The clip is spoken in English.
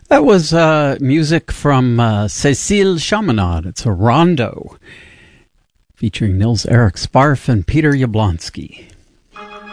That was music from Cécile Chaminade. It's a rondo featuring Nils Erik Sparf and Peter Yablonsky.